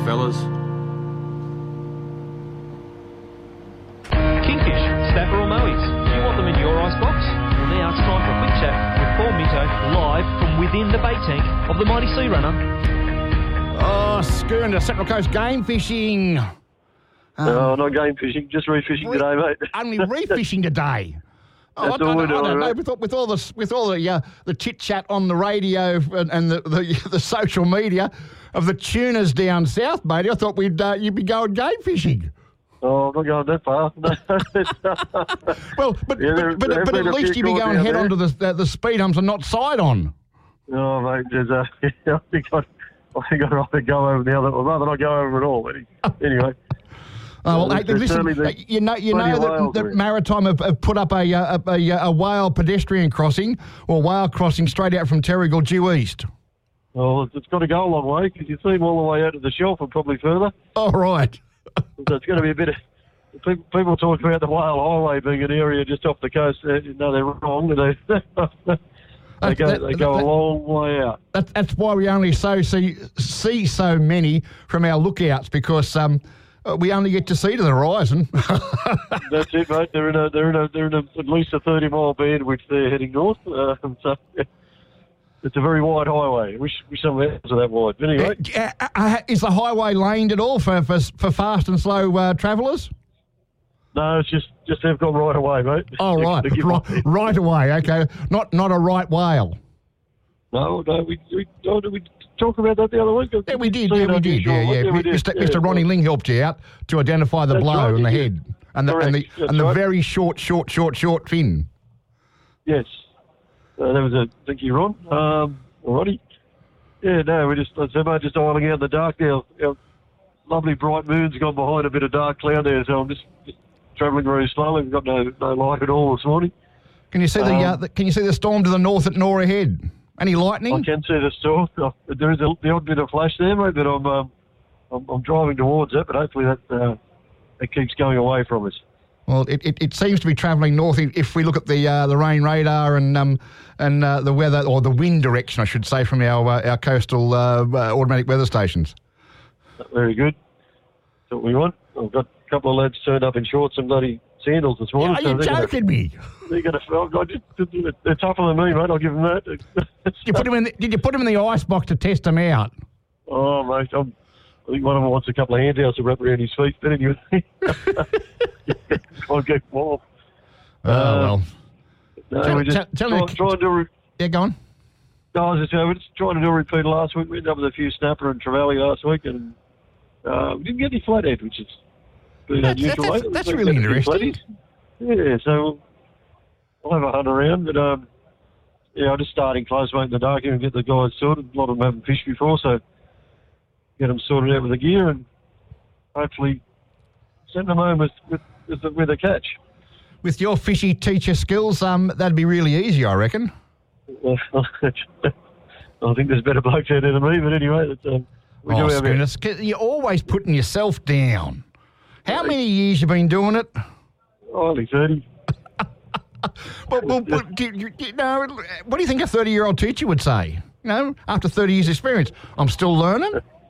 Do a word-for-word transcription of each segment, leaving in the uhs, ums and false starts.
fellas. Kingfish, snapper or mowies? Do you want them in your icebox? Well, now it's time for a quick chat with Paul Minto, live from within the bait tank of the Mighty Sea Runner. Oh, screwing to Central Coast game fishing. Um, no, not game fishing, just refishing re- today, mate. Only refishing today. Oh, That's I, all I, we're I don't doing, know. right? With all, with all the with all the uh, the chit chat on the radio and, and the, the the social media of the tuners down south, mate, I thought we'd uh, you'd be going game fishing. Oh, I'm not going that far. Well, but Yeah, but, there- but, there have but been at a least few you'd be calls going down head there. onto the the, the speed humps and not side on. Oh, mate, there's a. I think I, I think I'd rather go over the other. I'd rather not go over at all. Anyway. Oh, well, There's- hey, there's listen, certainly uh, been you know, you plenty know of that, whales that there. Maritime have, have put up a, a, a, a whale pedestrian crossing or whale crossing straight out from Terrigal due east. Well, it's got to go a long way because you see them all the way out to the shelf and probably further. All right. So it's going to be a bit of. People, people talk about the Whale Highway being an area just off the coast. Uh, no, they're wrong. They, they go, That- they go that- a long way out. That, that's why we only so see, see so many from our lookouts because um, uh, we only get to see to the horizon. That's it, mate. They're in a, they're in a, they're in a, at least a thirty mile band which they're heading north. Uh, so it's a very wide highway. Wish, wish some of ours were that wide. But anyway, Uh, uh, uh, is the highway laned at all for for, for fast and slow uh, travellers? no, it's just just they've gone right away, mate. Oh, right, To give right, up. right away. Okay, not not a right whale. No, no, we we oh, did we talk about that the other week? Yeah, we did. See Yeah, it we on did. your Yeah, show, yeah. we did. Mister Yeah, Mister Ronnie well, Ling helped you out to identify the That's blow right, and the he head did. and the and the Correct, that's and the right. very short, short, short, short fin. Yes. Uh, that was a thank you, Ron. Um, alrighty. Yeah, no, we're just, I said, mate, just idling out in the dark now. Our lovely bright moon's gone behind a bit of dark cloud there, so I'm just, just travelling very slowly. We've got no, no light at all this morning. Can you see the, Um, uh, the Can you see the storm to the north at Nora Head? Any I lightning? can see the storm. Oh, there is a, the odd bit of flash there, mate, but I'm, um, I'm, I'm driving towards it, but hopefully that, uh, that keeps going away from us. Well, it, it, it seems to be travelling north if- if we look at the uh, the rain radar and um and uh, the weather or the wind direction, I should say, from our uh, our coastal uh, uh, automatic weather stations. Very good. That's what we want. I've got a couple of lads turned up in shorts and bloody sandals this morning. Are so you they're gonna- joking me? They're going to. They're tougher than me, mate. I'll give them that. You put them in. The, did you put them in the ice box to test them out? Oh, mate. I'm, I think one of them wants a couple of handouts to wrap around his feet. But anyway, I'll get warm. Oh well. No, Tell- we just tell- tell try, me- try and do. A, re- Yeah, go on. no, I was just saying, we're just trying to do a repeat last week. We ended up with a few snapper and trevally last week, and uh, we didn't get any flathead, which is been That's- unusual. that's- mate. that's We've really got a few interesting. flatties. Yeah, so I'll have a hunt around, but um, yeah, I'm just starting close, mate, in the dark here and get the guys sorted. A lot of them haven't fished before, so get them sorted out with the gear and hopefully send them home with with, with, the, with a catch. With your fishy teacher skills, um, that'd be really easy, I reckon. I think there's better blokes out there than me, but anyway, that's, um, we Oh, do have goodness. You're always putting yourself down. How many years you been doing it? oh, only thirty. Well, well, well, do, you, do you know, what do you think a thirty-year-old teacher would say? You know, after thirty years' experience, I'm still learning?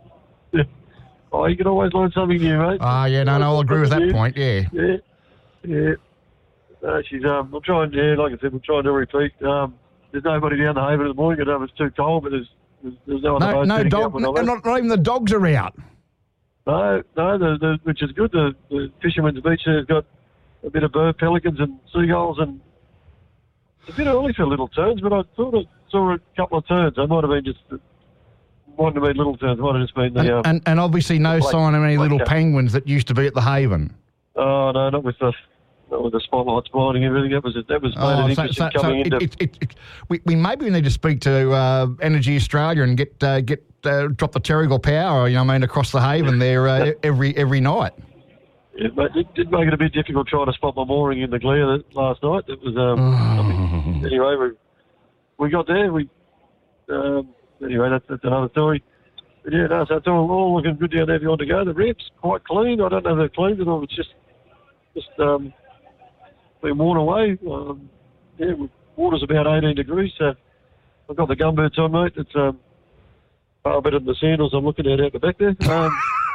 Oh, you can always learn something new, mate. Ah, yeah, no, no, I'll agree with that Yeah. point, yeah. Yeah, yeah. No, she's um. We'll try and yeah, like I said, we'll try and do a repeat. Um, there's nobody down the haven at the morning. I know it's too cold, but there's there's, there's no other No, boats no heading dog, up and no, all that. not, not even the dogs are out. No, no, the, the, which is good. The, the Fisherman's Beach there's got a bit of bird pelicans and seagulls, and it's a bit early for little terns, but I thought I saw a couple of terns. They might have been just, might have been little terns, might have just been the... And, uh, and, and obviously no black- sign of any black little cat. penguins that used to be at the haven. Oh, no, not with the... Not with the spotlights blinding everything. That was that was made Oh, it so, interesting so, so coming it, into. it, it, it, we, we maybe need to speak to uh, Energy Australia and get uh, get uh, drop the Terrigal power, you know, what I mean, across the haven there uh, every every night. It, ma- it did make it a bit difficult trying to spot my mooring in the glare that, last night. It was um. I mean, anyway, we we got there. We um. Anyway, that's, that's another story. But yeah, no, so it's all, all looking good down there if you want to go. The reef's quite clean. I don't know if they're cleaned at all. It's just just um. been worn away. Um, yeah, water's about eighteen degrees, so I've got the gumboots on, mate. It's um, far better than the sandals I'm looking at out the back there. Um,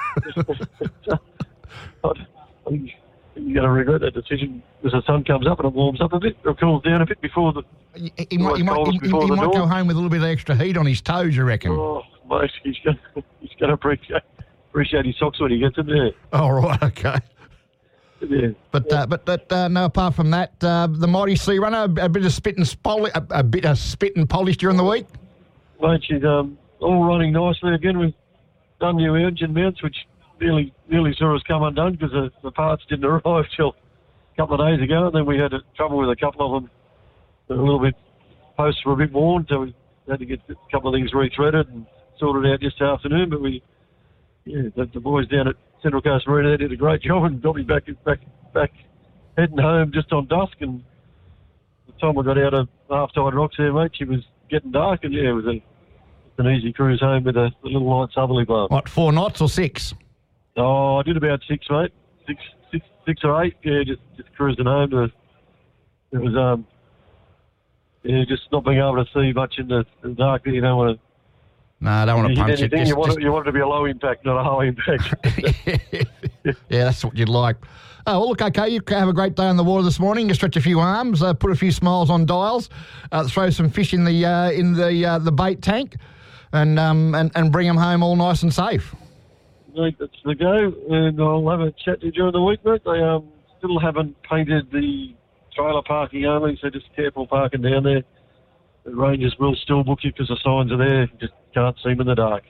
I think you're going to regret that decision as the sun comes up and it warms up a bit, or cools down a bit before the. He, he might, he might, he, he might go home with a little bit of extra heat on his toes, you reckon? Oh, mate, he's going he's to appreciate, appreciate his socks when he gets in there. Oh, right, okay. Yeah. But uh, but but uh, no. Apart from that, uh, the mighty Sea Runner, a, a bit of spit and spoli- a, a bit of spit and polish during the week. Mate, she's um, all running nicely again. We've done new engine mounts, which nearly nearly saw us come undone because the, the parts didn't arrive till a couple of days ago, and then we had trouble with a couple of them. A little bit posts were a bit worn, so we had to get a couple of things re-threaded and sorted out this afternoon. But we, yeah, the, the boys down at Central Coast Marina, they did a great job and got me back back back heading home just on dusk. And the time I got out of Half-Tide Rocks there, mate, she was getting dark, and yeah, it was a, an easy cruise home with a, a little light southerly blow. What, four knots or six? Oh, I did about six, mate. Six, six, six or eight. Yeah, just just cruising home. It was um, yeah, just not being able to see much in the, in the dark. You don't want to. No, I don't want to punch anything, it. Just, you, want just... it. You want it to be a low impact, not a high impact. Yeah, that's what you'd like. Oh, well, look, okay, you have a great day on the water this morning. You stretch a few arms, uh, put a few smiles on dials, uh, throw some fish in the uh, in the uh, the bait tank, and um and, and bring them home all nice and safe. Mate, that's the go, and I'll have a chat to you during the week, mate. They um still haven't painted the trailer parking only, so just careful parking down there. The rangers will still book you because the signs are there. You just can't see them in the dark.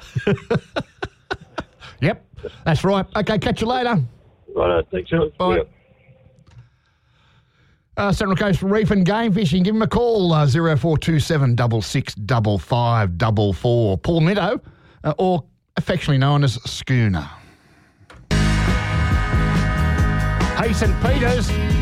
Yep, that's right. Okay, catch you later. Right, thanks, Alex. Bye. Yeah. Uh, Central Coast Reef and Game Fishing. Give him a call, uh, zero four two seven six six five five four four. Paul Nitto, uh, or affectionately known as Schooner. Hey, St Peters.